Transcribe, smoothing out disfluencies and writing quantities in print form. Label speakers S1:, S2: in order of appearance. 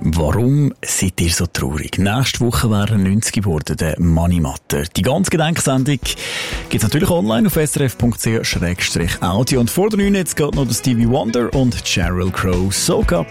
S1: Warum seid ihr so traurig? Nächste Woche wäre er 90 geworden, der Mani Matter. Die ganze Gedenksendung gibt's natürlich online auf srf.ch/audio. Und vor der 9 jetzt geht noch der Stevie Wonder und Sheryl Crow. Soak Up.